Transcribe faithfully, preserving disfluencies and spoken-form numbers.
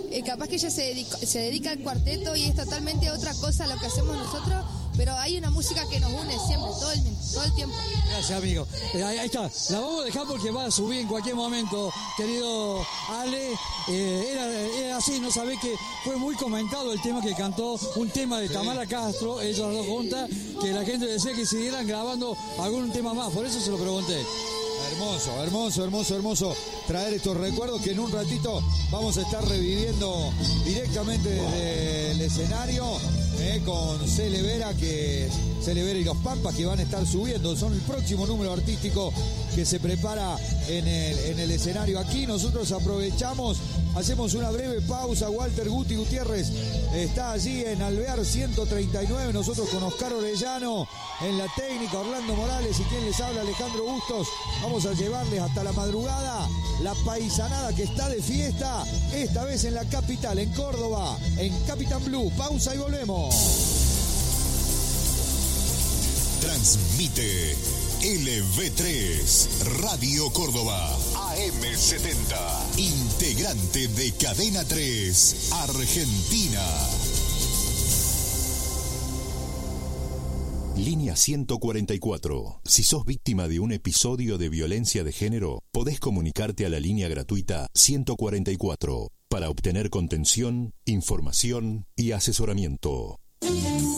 eh, capaz que ella se dedica, se dedica al cuarteto y es totalmente otra cosa a lo que hacemos nosotros, pero hay una música que nos une siempre, todo el, todo el tiempo. Gracias, amigo. Eh, ahí, ahí está. La vamos a dejar porque va a subir en cualquier momento, querido Ale. Eh, era, era así, no sabés que fue muy comentado el tema que cantó, un tema de sí. Tamara Castro, ellas dos juntas, que la gente decía que siguieran grabando algún tema más, por eso se lo pregunté. Hermoso, hermoso, hermoso, hermoso traer estos recuerdos que en un ratito vamos a estar reviviendo directamente desde el escenario eh, con Cele Vera, que Cele Vera y los Pampas, que van a estar subiendo, son el próximo número artístico que se prepara en el, en el escenario aquí. Nosotros aprovechamos, hacemos una breve pausa. Walter Guti Gutiérrez está allí en Alvear ciento treinta y nueve, nosotros con Oscar Orellano en la técnica, Orlando Morales y quien les habla, Alejandro Bustos. Vamos a llevarles hasta la madrugada la paisanada que está de fiesta, esta vez en la capital, en Córdoba, en Capitán Blue. Pausa y volvemos. Transmite L V tres, Radio Córdoba, A M setenta, integrante de Cadena tres, Argentina. Línea ciento cuarenta y cuatro. Si sos víctima de un episodio de violencia de género, podés comunicarte a la línea gratuita ciento cuarenta y cuatro para obtener contención, información y asesoramiento.